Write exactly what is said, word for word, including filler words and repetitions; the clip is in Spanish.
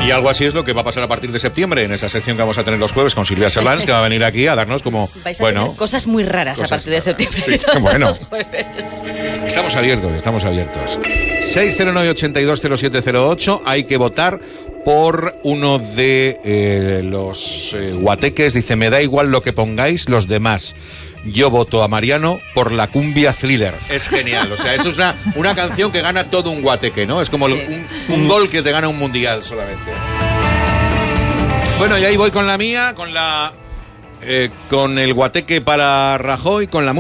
Y algo así es lo que va a pasar a partir de septiembre en esa sección que vamos a tener los jueves con Silvia Serlans, que va a venir aquí a darnos como... Vais a bueno, tener cosas muy raras cosas a partir de septiembre. Sí, todos bueno. los jueves. Estamos abiertos, estamos abiertos. seis cero nueve, ochenta y dos, cero siete cero ocho. Hay que votar por uno de eh, los eh, guateques. Dice, me da igual lo que pongáis los demás. Yo voto a Mariano por la cumbia thriller. Es genial, o sea, eso es una, una canción que gana todo un guateque, ¿no? Es como Sí. un, un gol que te gana un mundial solamente. Bueno, y ahí voy con la mía, con la... Eh, con el guateque para Rajoy, con la música.